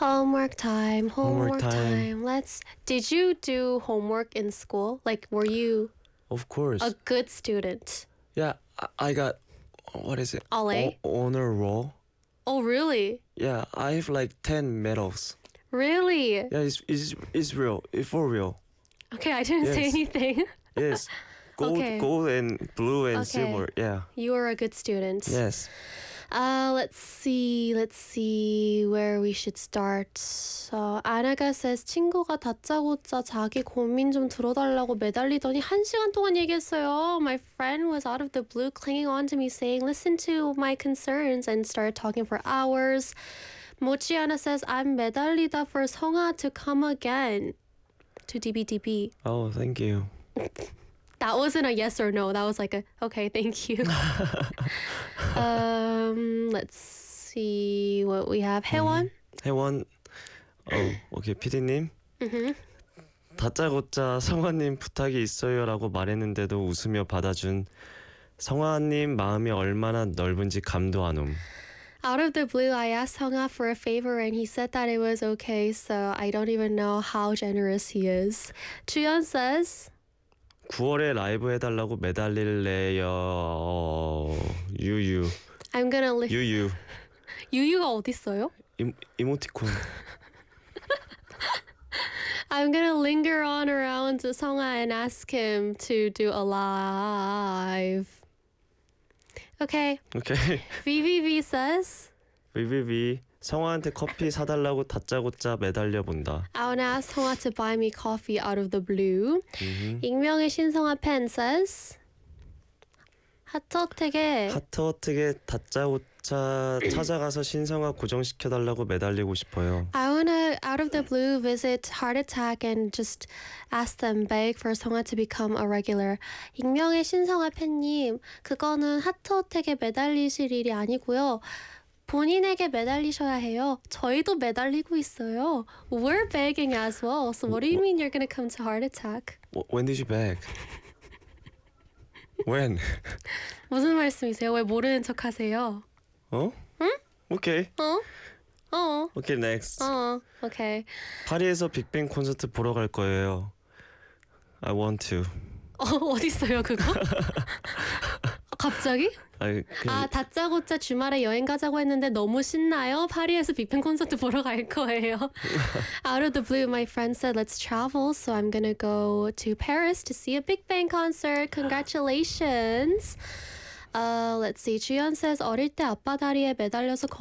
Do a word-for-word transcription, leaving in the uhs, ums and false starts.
Homework time, homework, Homework time. time. Let's. Did you do homework in school? Like, were you Of course. a good student? Yeah, I, I got what is it? All A? O- honor roll. Oh, really? Yeah, I have like ten medals. Really? Yeah, it's it's, it's real. It's for real. Okay, I didn't say Yes. anything. Yes. Gold, Okay. gold and blue and Okay. silver. Yeah. You were a good student. Yes. Uh, let's see, let's see where we should start. 어, 아나가 says 친구가 다짜고짜 자기 고민 좀 들어달라고 매달리더니 한 시간 동안 얘기했어요. My friend was out of the blue clinging on to me saying listen to my concerns and started talking for hours. 모치아나 says I'm 매달리다 for 성아 to come again to D B D B. Oh, thank you. That wasn't a yes or no. That was like a okay, thank you. um, let's see what we have. 혜원. 혜원. 어, 오케이 피디님. Mm-hmm. 다짜고짜 성화님 부탁이 있어요라고 말했는데도 웃으며 받아준 성화님 마음이 얼마나 넓은지 감도 안 옴. Out of the blue, I asked Hanga for a favor and he said that it was okay, so I don't even know how generous he is. 주연 says, 구월에 라이브 해달라고 매달릴래요. 어, 유유. I'm gonna li- 유유. 유유가 어딨어요? 이, 이모티콘. I'm gonna linger on around to Songa and ask him to do a live. Okay. 오케이. V V V says, 비비비. 성화한테 커피 사달라고 다짜고짜 매달려 본다. I wanna ask Songa to buy me coffee out of the blue. 음흠. 익명의 신성아 팬 says, 하트어택에 하트어택에 다짜고짜 찾아가서 신성화 고정시켜달라고 매달리고 싶어요. I wanna out of the blue visit Heart Attack and just ask them beg for 성아 to become a regular. 익명의 신성아 팬님, 그거는 하트어택에 매달리실 일이 아니고요. 본인에게 매달리셔야 해요. 저희도 매달리고 있어요. We're begging as well. So what do you mean you're gonna come to Heart Attack? When did you beg? When? 무슨 말씀이세요? 왜 모르는 척 하세요? 어? 응? 오케이. 어? 어? 오케이, next. 어? 오케이. 파리에서 빅뱅 콘서트 보러 갈 거예요. I want to. 어, 어디 있어요 그거? 갑자기? 아니, 그냥 아, 다짜고짜 주말에 여행 가자고 했는데 너무 신나요? 파리에서 빅뱅 콘서트 보러 갈 거예요. Out of the blue, my friend said, let's travel. So I'm gonna go to Paris to see a Big Bang concert. Congratulations. Uh, let's see. 주연 says, 어릴 때 아빠 다리에 매달려서